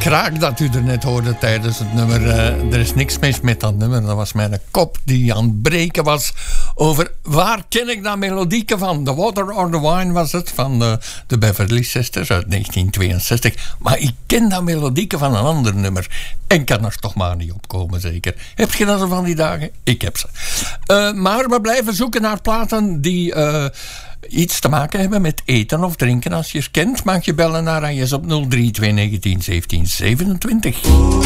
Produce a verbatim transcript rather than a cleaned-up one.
kraak dat u er net hoorde tijdens het nummer. Uh, er is niks mis met dat nummer. Dat was mijn kop die aan het breken was over waar ken ik dat melodieke van. The Water or the Wine was het van de, de Beverly Sisters uit negentien tweeënzestig. Maar ik ken dat melodieke van een ander nummer. En kan er toch maar niet opkomen, zeker. Heb je dat zo van die dagen? Ik heb ze. Uh, maar we blijven zoeken naar platen die Uh, iets te maken hebben met eten of drinken. Als je het kent, mag je bellen naar A S op nul drie twee negentien zeventien zevenentwintig.